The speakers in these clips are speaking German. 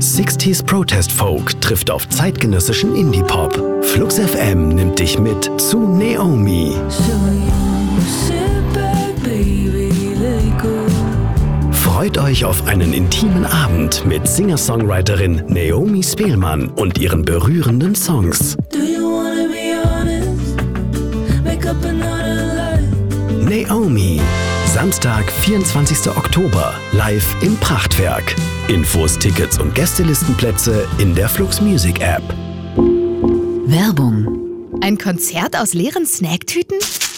60s Protest Folk trifft auf zeitgenössischen Indie-Pop. Flux FM nimmt dich mit zu Naomi. Freut euch auf einen intimen Abend mit Singer-Songwriterin Naomi Speelmann und ihren berührenden Songs. Naomi, Samstag, 24. Oktober, live im Prachtwerk. Infos, Tickets und Gästelistenplätze in der Flux Music App. Werbung. Ein Konzert aus leeren Snacktüten?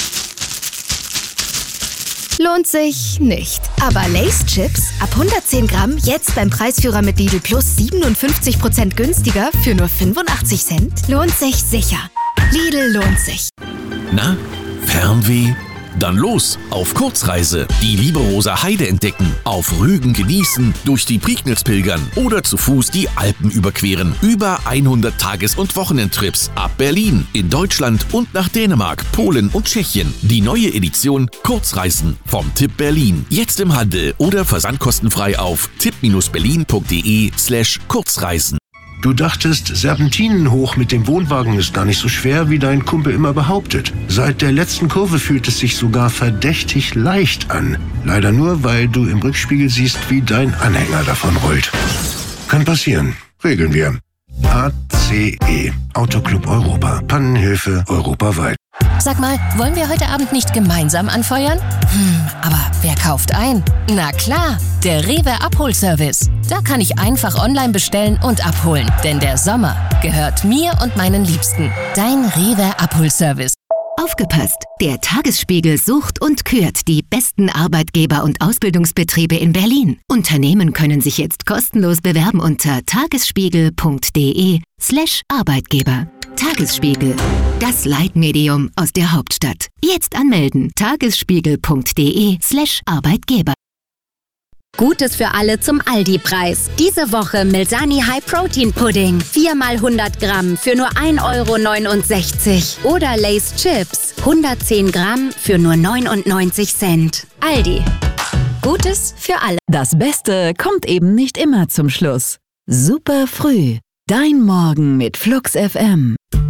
Lohnt sich nicht. Aber Lay's Chips ab 110 Gramm jetzt beim Preisführer mit Lidl Plus 57% günstiger für nur 85 Cent? Lohnt sich sicher. Lidl lohnt sich. Na, Fernweh? Dann los, auf Kurzreise. Die Lieberoser Heide entdecken, auf Rügen genießen, durch die Prignitz pilgern oder zu Fuß die Alpen überqueren. Über 100 Tages- und Wochenendtrips ab Berlin, in Deutschland und nach Dänemark, Polen und Tschechien. Die neue Edition Kurzreisen vom Tipp Berlin. Jetzt im Handel oder versandkostenfrei auf tipp-berlin.de/Kurzreisen. Du dachtest, Serpentinen hoch mit dem Wohnwagen ist gar nicht so schwer, wie dein Kumpel immer behauptet. Seit der letzten Kurve fühlt es sich sogar verdächtig leicht an. Leider nur, weil du im Rückspiegel siehst, wie dein Anhänger davon rollt. Kann passieren. Regeln wir. ACE. Autoclub Europa. Pannenhilfe europaweit. Sag mal, wollen wir heute Abend nicht gemeinsam anfeuern? Aber wer kauft ein? Na klar, der Rewe Abholservice. Da kann ich einfach online bestellen und abholen. Denn der Sommer gehört mir und meinen Liebsten. Dein Rewe Abholservice. Aufgepasst! Der Tagesspiegel sucht und kürt die besten Arbeitgeber und Ausbildungsbetriebe in Berlin. Unternehmen können sich jetzt kostenlos bewerben unter tagesspiegel.de/Arbeitgeber. Tagesspiegel, das Leitmedium aus der Hauptstadt. Jetzt anmelden. tagesspiegel.de/Arbeitgeber. Gutes für alle zum Aldi-Preis. Diese Woche Milsani High Protein Pudding. 4 mal 100 Gramm für nur 1,69 €. Oder Lay's Chips. 110 Gramm für nur 99 Cent. Aldi. Gutes für alle. Das Beste kommt eben nicht immer zum Schluss. Super früh. Dein Morgen mit Flux FM.